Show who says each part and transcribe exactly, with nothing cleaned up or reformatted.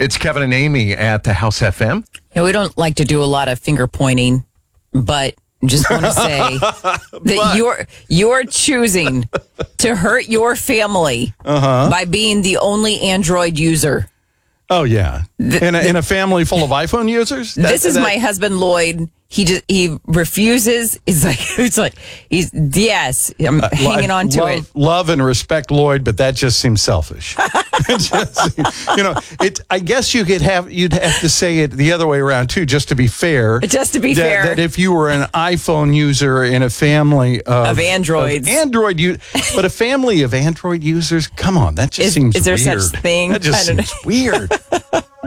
Speaker 1: It's Kevin and Amy at the House F M.
Speaker 2: Yeah, we don't like to do a lot of finger pointing, but just want to say that you're you're choosing to hurt your family
Speaker 3: Uh-huh.
Speaker 2: by being the only Android user.
Speaker 3: Oh, yeah. In a, in a family full of iPhone users? That-
Speaker 2: This is
Speaker 3: that-
Speaker 2: my husband, Lloyd. He just he refuses. He's like, it's like he's yes. I'm
Speaker 3: Uh,
Speaker 2: hanging
Speaker 3: I
Speaker 2: on to
Speaker 3: love,
Speaker 2: it.
Speaker 3: Love and respect Lloyd, but that just seems selfish. It just, you know, it. I guess you could have you'd have to say it the other way around too, just to be fair.
Speaker 2: Just to be
Speaker 3: that,
Speaker 2: fair.
Speaker 3: that if you were an iPhone user in a family of,
Speaker 2: Of Androids.
Speaker 3: of Android, you, but a family of Android users, come on, that just
Speaker 2: Is-
Speaker 3: seems
Speaker 2: is there
Speaker 3: weird.
Speaker 2: such thing?
Speaker 3: That just
Speaker 2: I don't
Speaker 3: seems weird.